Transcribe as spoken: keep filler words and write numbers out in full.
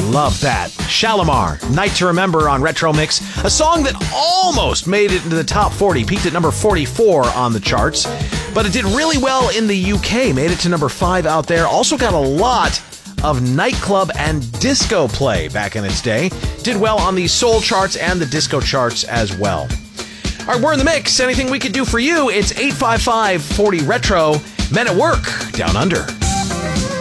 Love that. Shalimar, Night to Remember on Retro Mix, a song that almost made it into the top forty, peaked at number forty-four on the charts, but it did really well in the U K, made it to number five out there, also got a lot of nightclub and disco play back in its day, did well on the soul charts and the disco charts as well. All right, we're in the mix. Anything we could do for you, it's eight five five, four zero, retro, Men at Work, Down Under.